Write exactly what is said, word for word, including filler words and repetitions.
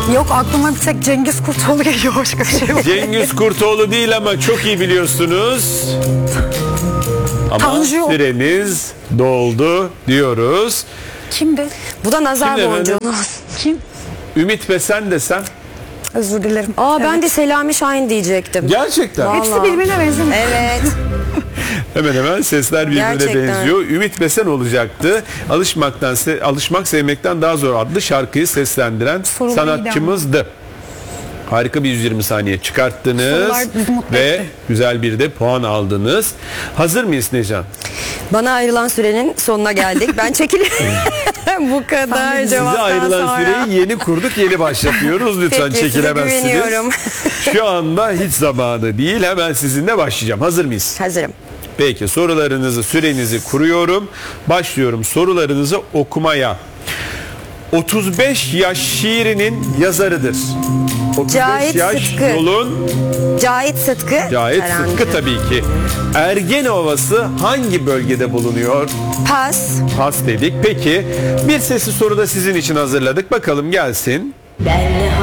Yok, aklıma bir tek Cengiz Kurtoğlu geliyor, başka bir şey yok. Cengiz Kurtoğlu değil ama çok iyi biliyorsunuz. Ama Tanju. süreniz doldu diyoruz. Kimdi? Bu da nazar Kim boncuğu. efendim? Kim? Ümit Besen desem. Özür dilerim. Aa ben Evet. de Selami Şahin diyecektim. Gerçekten. Vallahi. Hepsi birbirine benzemiyor. Evet. Hemen hemen sesler birbirine Gerçekten. benziyor. Ümit Besen olacaktı. Alışmaktan, se- alışmak sevmekten daha zor adlı şarkıyı seslendiren Soruları sanatçımızdı. Harika bir yüz yirmi saniye çıkarttınız Sorular bizi mutlu ve etti. güzel bir de puan aldınız. Hazır mıyız Necan? Bana ayrılan sürenin sonuna geldik. Ben çekiliyorum. Bu kadar Size Size cevaptan ayrılan sonra. süreyi yeni kurduk, yeni başlatıyoruz. Lütfen Peki, size çekilemezsiniz. güveniyorum. Şu anda hiç zamanı değil. Hemen sizinle başlayacağım. Hazır mıyız? Hazırım. Peki, sorularınızı, sürenizi kuruyorum. Başlıyorum sorularınızı okumaya. otuz beş yaş şiirinin yazarıdır. otuz beş Cahit yaş Sıtkı. yolun Cahit Sıtkı. Cahit Tarancı. Sıtkı tabii ki. Ergene Ovası hangi bölgede bulunuyor? Pas. Pas dedik. Peki bir sesli soru da sizin için hazırladık. Bakalım gelsin. Ben